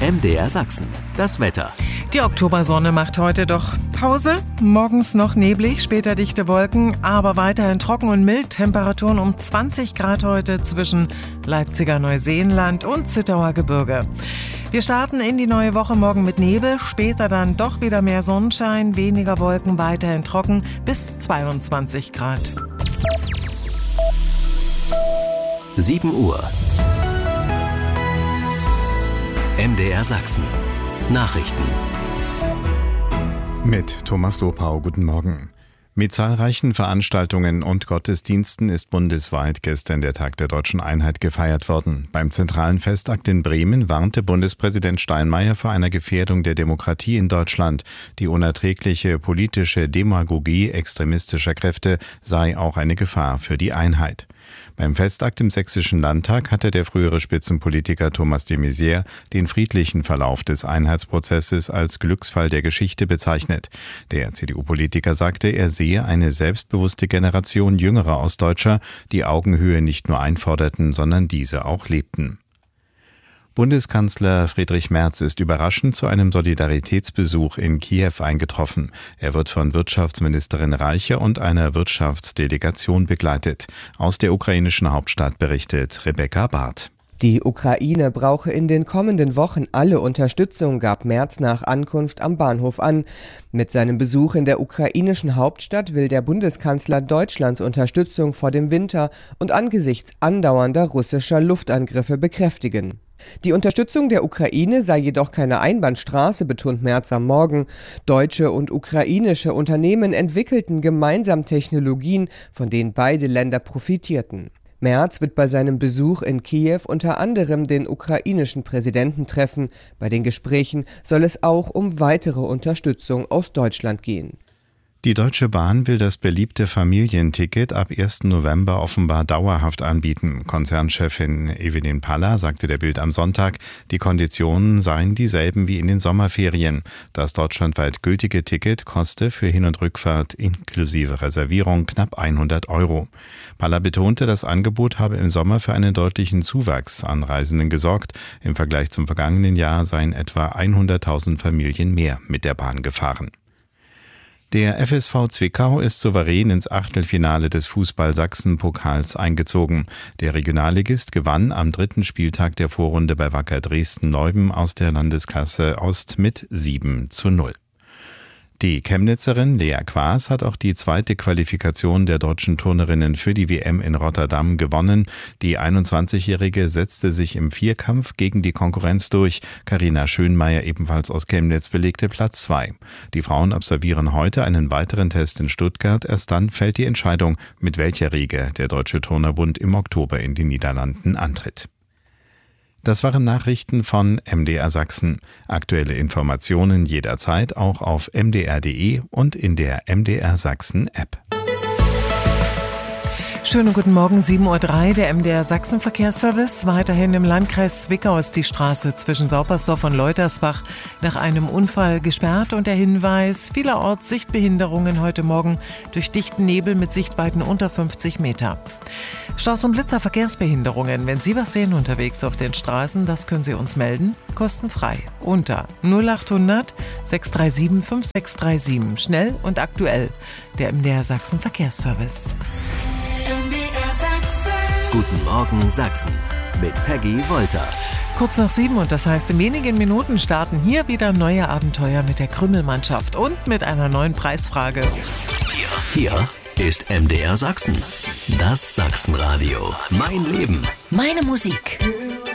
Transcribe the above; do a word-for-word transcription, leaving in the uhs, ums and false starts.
M D R Sachsen, das Wetter. Die Oktobersonne macht heute doch Pause. Morgens noch neblig, später dichte Wolken, aber weiterhin trocken und mild. Temperaturen um zwanzig Grad heute zwischen Leipziger Neuseenland und Zittauer Gebirge. Wir starten in die neue Woche morgen mit Nebel, später dann doch wieder mehr Sonnenschein, weniger Wolken, weiterhin trocken bis zweiundzwanzig Grad. sieben Uhr. M D R Sachsen. Nachrichten. Mit Thomas Lopau, guten Morgen. Mit zahlreichen Veranstaltungen und Gottesdiensten ist bundesweit gestern der Tag der Deutschen Einheit gefeiert worden. Beim zentralen Festakt in Bremen warnte Bundespräsident Steinmeier vor einer Gefährdung der Demokratie in Deutschland. Die unerträgliche politische Demagogie extremistischer Kräfte sei auch eine Gefahr für die Einheit. Beim Festakt im Sächsischen Landtag hatte der frühere Spitzenpolitiker Thomas de Maizière den friedlichen Verlauf des Einheitsprozesses als Glücksfall der Geschichte bezeichnet. Der C D U-Politiker sagte, er sehe eine selbstbewusste Generation jüngerer Ostdeutscher, die Augenhöhe nicht nur einforderten, sondern diese auch lebten. Bundeskanzler Friedrich Merz ist überraschend zu einem Solidaritätsbesuch in Kiew eingetroffen. Er wird von Wirtschaftsministerin Reiche und einer Wirtschaftsdelegation begleitet. Aus der ukrainischen Hauptstadt berichtet Rebecca Barth. Die Ukraine brauche in den kommenden Wochen alle Unterstützung, gab Merz nach Ankunft am Bahnhof an. Mit seinem Besuch in der ukrainischen Hauptstadt will der Bundeskanzler Deutschlands Unterstützung vor dem Winter und angesichts andauernder russischer Luftangriffe bekräftigen. Die Unterstützung der Ukraine sei jedoch keine Einbahnstraße, betont Merz am Morgen. Deutsche und ukrainische Unternehmen entwickelten gemeinsam Technologien, von denen beide Länder profitierten. Merz wird bei seinem Besuch in Kiew unter anderem den ukrainischen Präsidenten treffen. Bei den Gesprächen soll es auch um weitere Unterstützung aus Deutschland gehen. Die Deutsche Bahn will das beliebte Familienticket ab ersten November offenbar dauerhaft anbieten. Konzernchefin Evelyn Paller sagte der Bild am Sonntag, die Konditionen seien dieselben wie in den Sommerferien. Das deutschlandweit gültige Ticket koste für Hin- und Rückfahrt inklusive Reservierung knapp hundert Euro. Paller betonte, das Angebot habe im Sommer für einen deutlichen Zuwachs an Reisenden gesorgt. Im Vergleich zum vergangenen Jahr seien etwa hunderttausend Familien mehr mit der Bahn gefahren. Der F S V Zwickau ist souverän ins Achtelfinale des Fußball-Sachsen-Pokals eingezogen. Der Regionalligist gewann am dritten Spieltag der Vorrunde bei Wacker Dresden-Neuben aus der Landesklasse Ost mit sieben zu null. Die Chemnitzerin Lea Quaas hat auch die zweite Qualifikation der deutschen Turnerinnen für die W M in Rotterdam gewonnen. Die einundzwanzigjährige setzte sich im Vierkampf gegen die Konkurrenz durch. Carina Schönmeier, ebenfalls aus Chemnitz, belegte Platz zwei. Die Frauen absolvieren heute einen weiteren Test in Stuttgart. Erst dann fällt die Entscheidung, mit welcher Riege der Deutsche Turnerbund im Oktober in den Niederlanden antritt. Das waren Nachrichten von M D R Sachsen. Aktuelle Informationen jederzeit auch auf m d r punkt d e und in der M D R Sachsen App. Schönen guten Morgen, sieben Uhr drei, der M D R Sachsen Verkehrsservice. Weiterhin im Landkreis Zwickau ist die Straße zwischen Saupersdorf und Leutersbach nach einem Unfall gesperrt und der Hinweis, vielerorts Sichtbehinderungen heute Morgen durch dichten Nebel mit Sichtweiten unter fünfzig Meter. Staus und Blitzer, Verkehrsbehinderungen. Wenn Sie was sehen unterwegs auf den Straßen, das können Sie uns melden, kostenfrei. Unter null acht hundert sechs drei sieben fünf sechs drei sieben. Schnell und aktuell. Der M D R Sachsen Verkehrsservice. Guten Morgen Sachsen mit Peggy Wolter. Kurz nach sieben und das heißt, in wenigen Minuten starten hier wieder neue Abenteuer mit der Krümelmannschaft und mit einer neuen Preisfrage. Hier, hier ist M D R Sachsen. Das Sachsenradio. Mein Leben. Meine Musik.